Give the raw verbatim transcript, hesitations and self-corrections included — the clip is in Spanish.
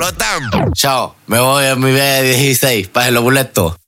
explotan. Chao, me voy a mi B dieciséis, para los boletos.